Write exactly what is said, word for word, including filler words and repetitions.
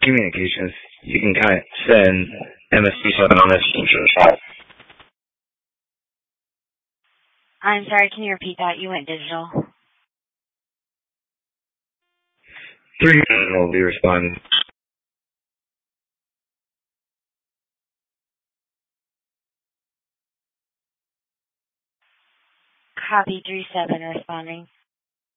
communications. You can kind of send M S P seven on this yourself. I'm sorry, can you repeat that? You went digital. Three will be responding. Copy three seven responding.